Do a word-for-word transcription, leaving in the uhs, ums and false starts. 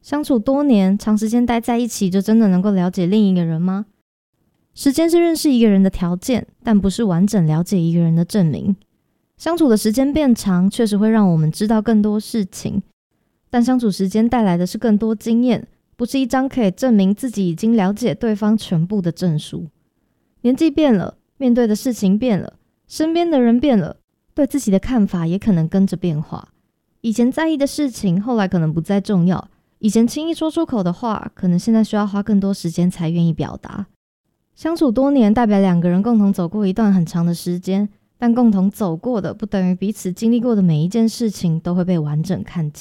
相处多年，长时间待在一起，就真的能够了解另一个人吗？时间是认识一个人的条件，但不是完整了解一个人的证明。相处的时间变长，确实会让我们知道更多事情，但相处时间带来的是更多经验，不是一张可以证明自己已经了解对方全部的证书。年纪变了，面对的事情变了，身边的人变了，对自己的看法也可能跟着变化。以前在意的事情，后来可能不再重要。以前轻易说出口的话，可能现在需要花更多时间才愿意表达。相处多年，代表两个人共同走过一段很长的时间，但共同走过的不等于彼此经历过的每一件事情都会被完整看见。